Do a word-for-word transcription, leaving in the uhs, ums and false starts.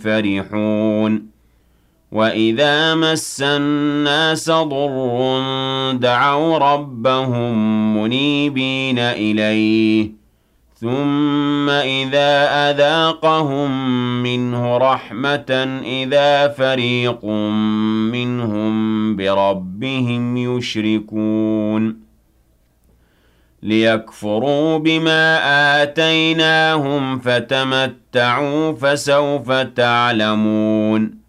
فرحون وإذا مس الناس ضر دعوا ربهم منيبين إليه ثم إذا أذاقهم منه رحمة إذا فريق منهم بربهم يشركون ليكفروا بما آتيناهم فتمتعوا فسوف تعلمون